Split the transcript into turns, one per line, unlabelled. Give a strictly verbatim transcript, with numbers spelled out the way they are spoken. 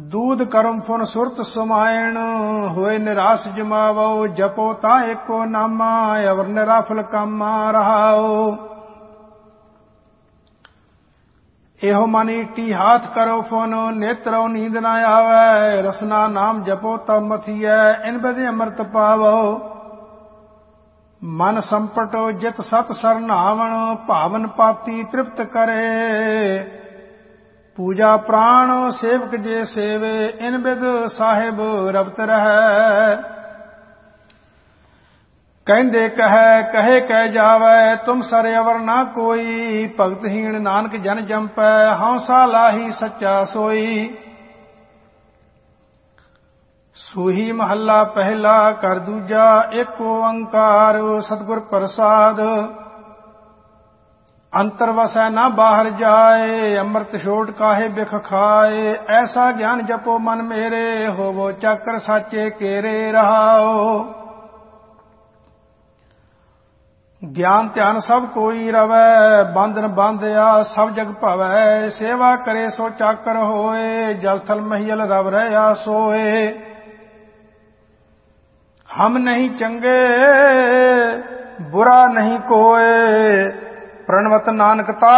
दूध करम फुन सुरत समायण होए निराश जमावो जपो ता एको नामा अवर निराफल कामा रहाओ। एहो मन ईटी हाथ करो फुन नेत्रो नींद न आवे रसना नाम जपो तब मथिय इन बदे अमृत पावो। मन संपटो जित सत सरनावण भावन पाती तृप्त करे पूजा प्राण सेवक जे सेवे इन बिद साहिब रवत रहै। कहंदे कहे कहे कह जावै तुम सर अवर ना कोई भगतहीन नानक जन जंपै हौसा लाही सच्चा सोई। सूही महला पहला कर दूजा एक ओंकार सतगुर प्रसाद अंतर वसै ना बाहर जाए अमृत छोड़ काहे बिख खाए। ऐसा ज्ञान जपो मन मेरे होवो चक्र साचे केरे रहाओ। ज्ञान ध्यान सब कोई रवै बंधन बांधिया सब जग भवै सेवा करे सो चाकर होए जल थल महियल रव रहा सोए। हम नहीं चंगे बुरा नहीं कोय प्रणवत नानक ता